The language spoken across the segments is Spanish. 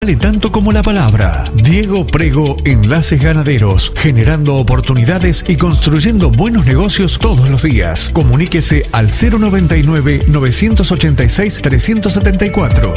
Vale tanto como la palabra. Diego Prego, Enlaces Ganaderos, generando oportunidades y construyendo buenos negocios todos los días. Comuníquese al 099-986-374.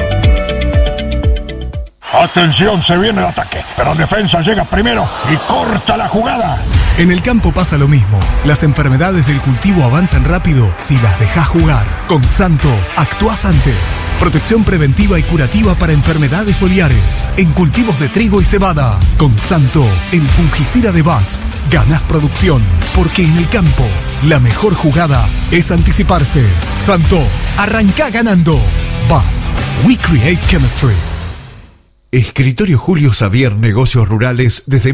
Atención, se viene el ataque, pero defensa llega primero y corta la jugada. En el campo pasa lo mismo. Las enfermedades del cultivo avanzan rápido si las dejás jugar. Con Xanto, actuás antes. Protección preventiva y curativa para enfermedades foliares. En cultivos de trigo y cebada. Con Xanto, el fungicida de BASF. Ganás producción. Porque en el campo, la mejor jugada es anticiparse. Xanto, arrancá ganando. BASF. We create chemistry. Escritorio Julio Xavier Negocios Rurales desde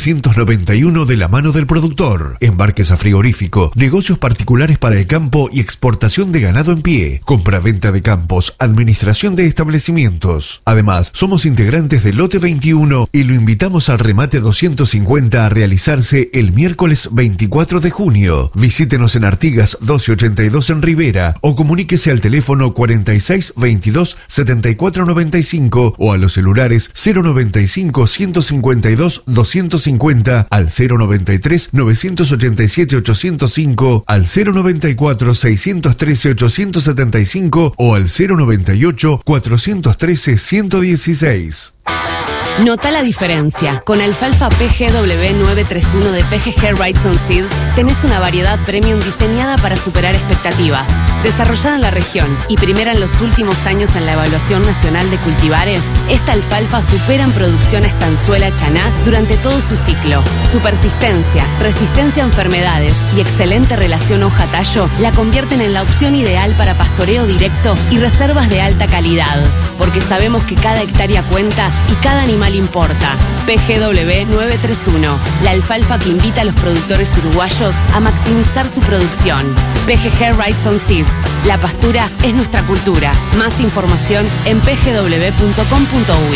1991 de la mano del productor. Embarques a frigorífico, negocios particulares para el campo y exportación de ganado en pie. Compra-venta de campos, administración de establecimientos. Además, somos integrantes del Lote 21 y lo invitamos al remate 250 a realizarse el miércoles 24 de junio. Visítenos en Artigas 1282 en Rivera o comuníquese al teléfono 46 22 74 95 o a los celulares 095 152 250 al 093 987 805 al 094 613 875 o al 098 413 116. Nota la diferencia. Con alfalfa PGW 931 de PGG Wrightson Seeds tenés una variedad premium diseñada para superar expectativas. Desarrollada en la región y primera en los últimos años en la evaluación nacional de cultivares, esta alfalfa supera en producción a estanzuela chaná durante todo su ciclo. Su persistencia, resistencia a enfermedades y excelente relación hoja-tallo la convierten en la opción ideal para pastoreo directo y reservas de alta calidad. Porque sabemos que cada hectárea cuenta y cada animal importa. PGW 931, la alfalfa que invita a los productores uruguayos a maximizar su producción. PGG Wrightson Seeds, la pastura es nuestra cultura. Más información en pgw.com.uy.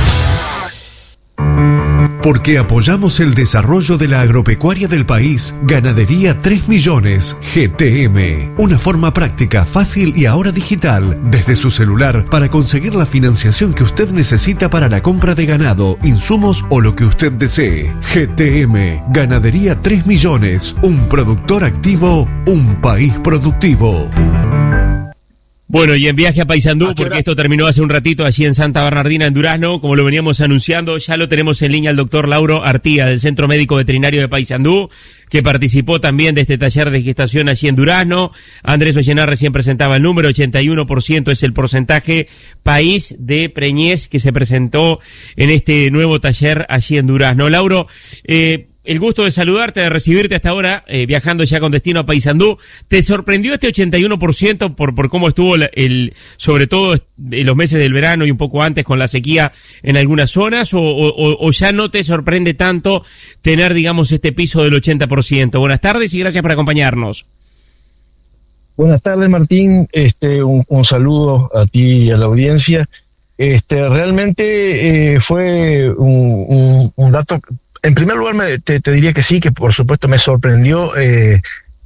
Porque apoyamos el desarrollo de la agropecuaria del país, Ganadería 3 Millones, GTM. Una forma práctica, fácil y ahora digital, desde su celular, para conseguir la financiación que usted necesita para la compra de ganado, insumos o lo que usted desee. GTM, Ganadería 3 Millones, un productor activo, un país productivo. Bueno, y en viaje a Paysandú, porque esto terminó hace un ratito allí en Santa Bernardina, en Durazno, como lo veníamos anunciando, ya lo tenemos en línea al doctor Lauro Artiga, del Centro Médico Veterinario de Paysandú, que participó también de este taller de gestación allí en Durazno. Andrés Ollenar recién presentaba el número, 81% es el porcentaje país de preñez que se presentó en este nuevo taller allí en Durazno. Lauro, el gusto de saludarte, de recibirte hasta ahora, viajando ya con destino a Paysandú. ¿Te sorprendió este 81% por cómo estuvo sobre todo en los meses del verano y un poco antes con la sequía en algunas zonas, o ya no te sorprende tanto tener, digamos, este piso del 80%? Buenas tardes y gracias por acompañarnos. Buenas tardes, Martín. Un saludo a ti y a la audiencia. Realmente fue un dato. En primer lugar, te diría que sí, que por supuesto me sorprendió. Es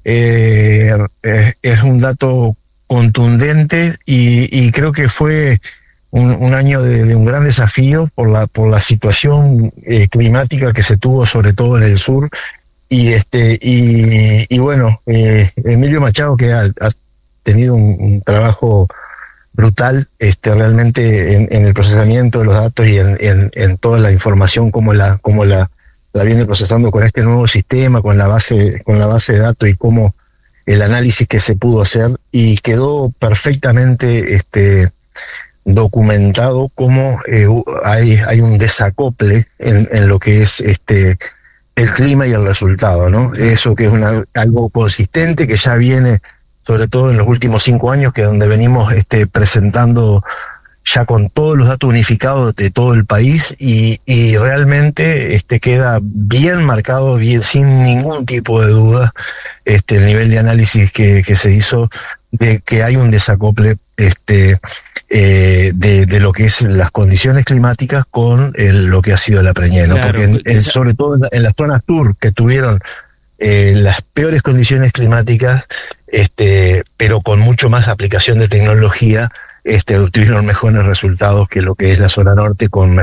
un dato contundente y creo que fue un año de un gran desafío por la situación climática que se tuvo, sobre todo en el sur. Y bueno, Emilio Machado, que ha tenido un trabajo brutal, realmente en el procesamiento de los datos y en toda la información, como la viene procesando con este nuevo sistema, con la base de datos y cómo el análisis que se pudo hacer, y quedó perfectamente documentado cómo hay un desacople en lo que es el clima y el resultado, ¿no? Eso que es algo consistente que ya viene, sobre todo en los últimos 5 años, que donde venimos presentando ya con todos los datos unificados de todo el país, y realmente queda bien marcado, bien sin ningún tipo de duda, el nivel de análisis que se hizo, de que hay un desacople de lo que es las condiciones climáticas con lo que ha sido la preñez, ¿no? Claro, porque sobre todo en las zonas sur, que tuvieron las peores condiciones climáticas, pero con mucho más aplicación de tecnología, tuvieron mejores resultados que lo que es la zona norte, con